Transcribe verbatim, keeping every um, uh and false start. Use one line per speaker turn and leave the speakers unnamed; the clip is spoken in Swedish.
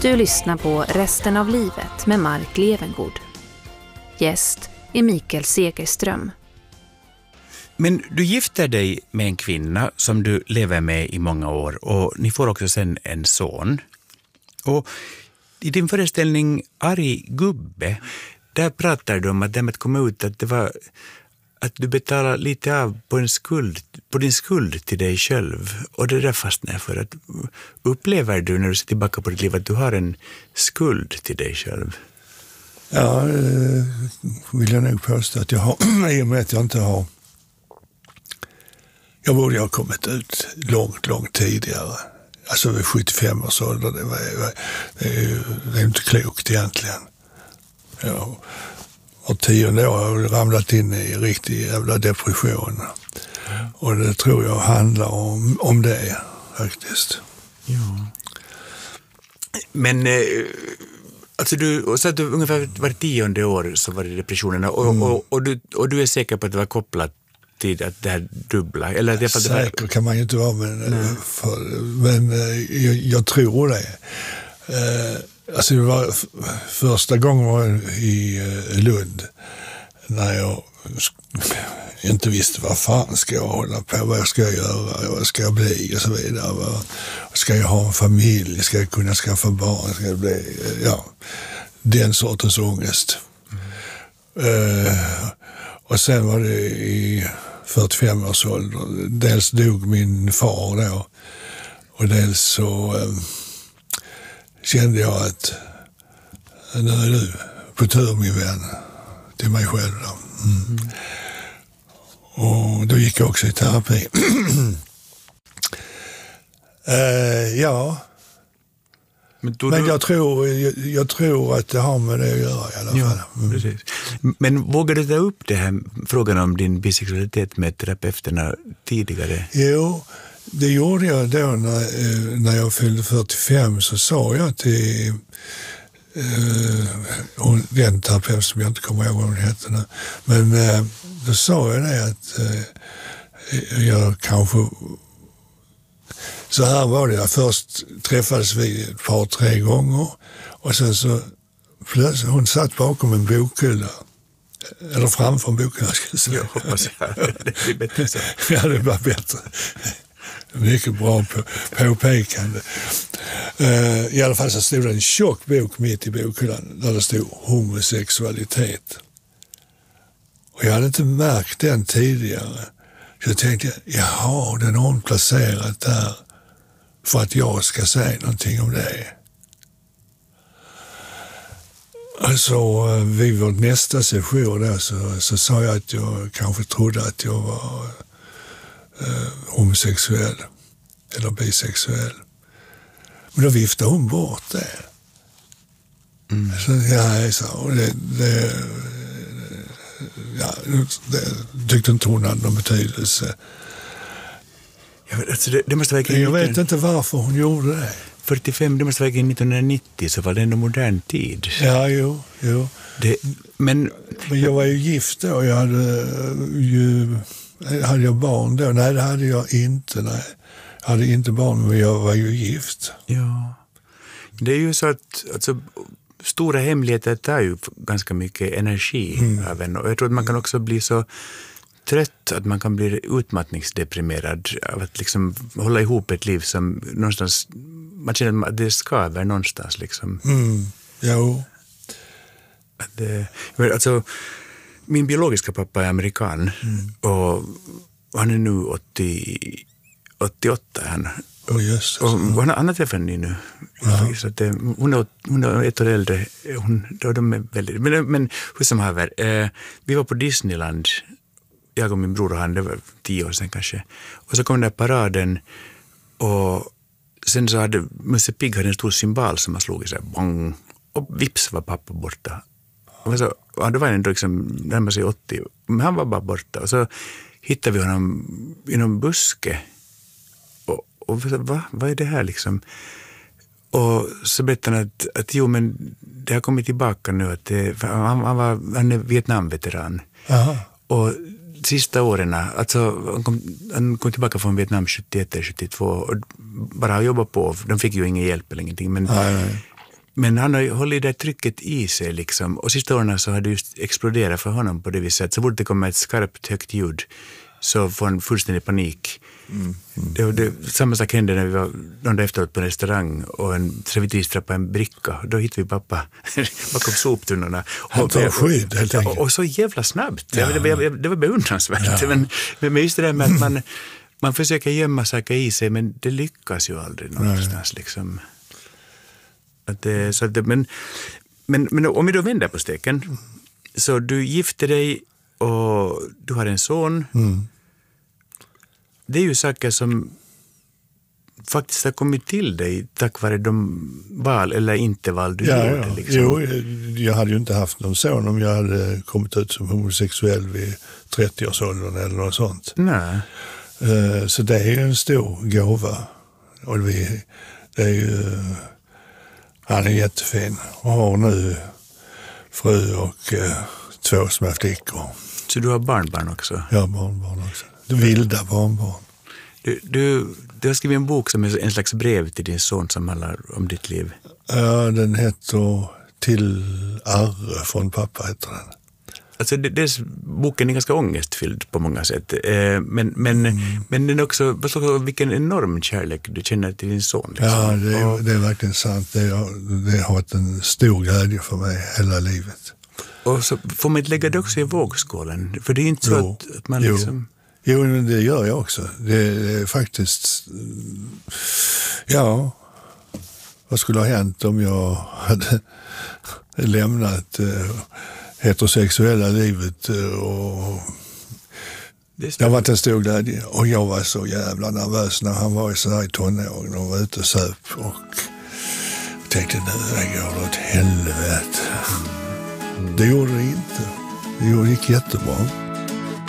Du lyssnar på Resten av livet med Mark Levengood. Gäst är Mikael Segerström.
Men du gifter dig med en kvinna som du lever med i många år och ni får också sen en son. Och i din föreställning Arg gubbe, där pratar du om att det med att komma ut att det var att du betalar lite av på, en skuld, på din skuld till dig själv. Och det där fastnar för att upplever du när du ser tillbaka på ditt liv att du har en skuld till dig själv?
Ja, det vill jag nog påstå att jag har, i och med att jag inte har. Jag borde ha kommit ut långt, långt tidigare. Alltså vid sjuttiofem års ålder, det, var, det, är, ju, det är inte klokt egentligen. Ja, och tionde år har jag ramlat in i riktig jävla depression. Och det tror jag handlar om, om det faktiskt.
Ja. Men eh, alltså du, och så att du ungefär var tionde år så var det depressionerna och, mm. och, och, du, och du är säker på att det var kopplat till att det här dubbla? Eller det
säker var... kan man ju inte vara, men, för, men jag, jag tror det. Eh, alltså det var första gången var jag i Lund när jag inte visste vad fan ska jag hålla på, vad ska jag göra, vad ska jag bli och så vidare. Vad, ska jag ha en familj, ska jag kunna skaffa barn, ska jag bli, ja, den sortens ångest. Mm. Eh, och sen var det i fyrtiofem års ålder. Dels dog min far då och dels så eh, kände jag att nu är du på tur min vän till mig själv då. Mm. Mm. Och då gick jag också i terapi. eh, ja. Men, Men jag, du... tror, jag, jag tror att det har med det att göra i alla fall.
Ja, mm. Precis. Men vågade du ta upp det här frågan om din bisexualitet med terapeuterna tidigare?
Jo, det gjorde jag då när, när jag fyllde fyrtiofem, så sa jag till eh, den terapeut som jag inte kommer ihåg vad hon hette nu. Men eh, då sa jag det att eh, jag kanske... Så här var det. Först träffades vi ett par, tre gånger. Och sen så plötsligt, hon satt bakom en bokhylla. Eller framför en bokhylla, ska jag säga.
Jag hoppas jag. Det blir bättre så.
Ja, det blir bättre. Mycket bra på, påpekande. Uh, I alla fall så stod det en tjock bok mitt i bokhyllan där det stod homosexualitet. Och jag hade inte märkt den tidigare. Så jag tänkte, jaha, den har hon placerat där för att jag ska säga någonting om det. Alltså vid vår nästa session där så, så sa jag att jag kanske trodde att jag var eh, homosexuell eller bisexuell. Men då viftade hon bort det. Mm. Så ja, så, det, det, ja, det tyckte inte hon hade någon betydelse.
Ja, alltså det, det måste vara
jag vet inte varför hon gjorde det.
fyrtiofem, det måste vara nittonhundranittio, så var det ändå modern tid.
Ja, jo. jo.
Det, men,
men jag var ju gift då. Jag hade ju... Hade jag barn då? Nej, det hade jag inte. Nej. Jag hade inte barn, men jag var ju gift.
Ja. Det är ju så att... Alltså, stora hemligheter tar ju ganska mycket energi mm. av en. Och jag tror att man kan också bli så trött att man kan bli utmattningsdeprimerad av att liksom hålla ihop ett liv som någonstans, man känner att det skaver någonstans liksom.
Mm. Jo.
Att det, alltså, min biologiska pappa är amerikan mm. och han är nu åttio, åttioåtta. Han,
oh, just det.
Och han, han har träffat henne nu. Ja. Så att, hon, är, hon är ett år äldre. Hon, då, de är väldigt, men, men hur som haver, eh, vi var på Disneyland, jag och min bror och han, det var tio år sedan kanske. Och så kom den där paraden och sen så hade Musse Pigg hade en stor symbol som man slog i så här, bang, och vips var pappa borta. Och så, ja, det var ändå liksom närmare sig åttio, men han var bara borta. Och så hittade vi honom i någon buske. Och, och va? Vad är det här liksom? Och så berättade han att, att jo, men det har kommit tillbaka nu. Att det, han, han, var, han är Vietnamveteran.
Aha.
Och sista åren, alltså han kom, han kom tillbaka från Vietnam sjuttioett till sjuttiotvå och bara har jobbat på. De fick ju ingen hjälp eller ingenting. Men,
nej, nej.
Men han har ju hållit det trycket i sig liksom. Och sista åren så har det just exploderat för honom på det viset. Så fort det kommer ett skarpt högt ljud så får han fullständig panik. Mm. Mm. Det, det, samma sak hände när vi var någon dag efteråt på en restaurang och en servitris trappade en bricka. Då hittade vi pappa bakom soptunnorna.
Han tar skydd helt enkelt.
Och, och så jävla snabbt. Ja. Det, det, det var beundransvärt. Ja. Men, men just det där med att man, man försöker gömma saker i sig men det lyckas ju aldrig någonstans. Liksom. Att det, så att det, men, men, men om vi då vänder på steken. Så du gifte dig och du har en son.
Mm.
Det är ju saker som faktiskt har kommit till dig tack vare de val eller inte val du
ja,
gjorde.
Ja.
Liksom.
Jo, jag hade ju inte haft någon son om jag hade kommit ut som homosexuell vid trettioårsåldern eller något sånt.
Nej.
Så det är ju en stor gåva. Och vi, det är ju, han är jättefin och har nu fru och två små flickor.
Så du har barnbarn också?
Ja, barnbarn också. Vilda barnbarn.
Du, du, du har skrivit en bok som är en slags brev till din son som handlar om ditt liv.
Ja, den heter Till Arre från pappa heter den.
Alltså, det, det är, boken är ganska ångestfylld på många sätt. Eh, men, men, mm. men den är också, vilken enorm kärlek du känner till din son. Liksom.
Ja, det är,
och,
det är verkligen sant. Det, är, det har varit en stor glädje för mig hela livet.
Och så får man inte lägga det också i vågskålen. För det är inte så
jo,
att, att man
jo.
liksom...
Jo, men det gör jag också. Det, det är faktiskt... Ja, vad skulle ha hänt om jag hade lämnat eh, heterosexuella livet och... Det, det har varit en stor glädje. Och jag var så jävla nervös när han var i sådär i tonåren och var ute och söp. Och tänkte, nu går det åt helvete. Mm. Det gjorde det inte. Det gick jättebra.